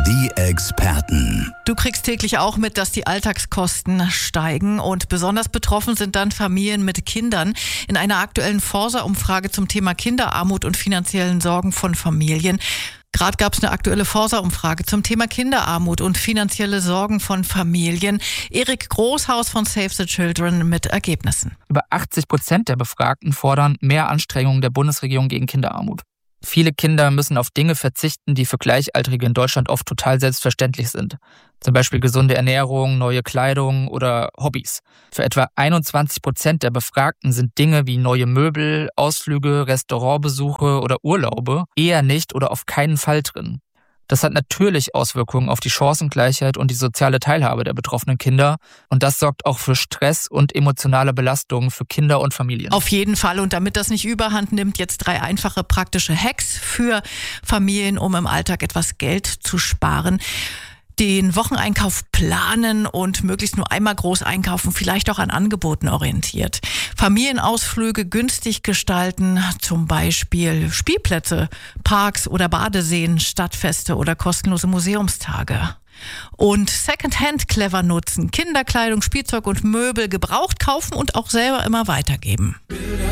Die Experten. Du kriegst täglich auch mit, dass die Alltagskosten steigen und besonders betroffen sind dann Familien mit Kindern. In einer aktuellen Forsa-Umfrage zum Thema Kinderarmut und finanziellen Sorgen von Familien. Gerade gab es eine aktuelle Forsa-Umfrage zum Thema Kinderarmut und finanzielle Sorgen von Familien. Erik Großhaus von Save the Children mit Ergebnissen. Über 80% der Befragten fordern mehr Anstrengungen der Bundesregierung gegen Kinderarmut. Viele Kinder müssen auf Dinge verzichten, die für Gleichaltrige in Deutschland oft total selbstverständlich sind. Zum Beispiel gesunde Ernährung, neue Kleidung oder Hobbys. Für etwa 21% der Befragten sind Dinge wie neue Möbel, Ausflüge, Restaurantbesuche oder Urlaube eher nicht oder auf keinen Fall drin. Das hat natürlich Auswirkungen auf die Chancengleichheit und die soziale Teilhabe der betroffenen Kinder. Und das sorgt auch für Stress und emotionale Belastungen für Kinder und Familien. Auf jeden Fall. Und damit das nicht überhand nimmt, jetzt 3 einfache praktische Hacks für Familien, um im Alltag etwas Geld zu sparen. Den Wocheneinkauf planen und möglichst nur einmal groß einkaufen, vielleicht auch an Angeboten orientiert. Familienausflüge günstig gestalten, zum Beispiel Spielplätze, Parks oder Badeseen, Stadtfeste oder kostenlose Museumstage. Und Secondhand clever nutzen, Kinderkleidung, Spielzeug und Möbel gebraucht kaufen und auch selber immer weitergeben.